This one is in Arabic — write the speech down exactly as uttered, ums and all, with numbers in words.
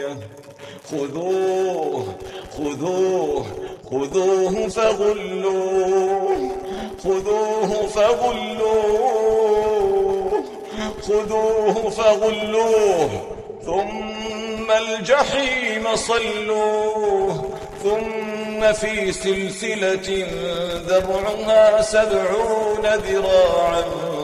خذوه خذوه خذوه فغلوه خذوه فغلوه خذوه فغلوه ثم الجحيم صلوه ثم في سلسلة ذرعها سبعون ذراعا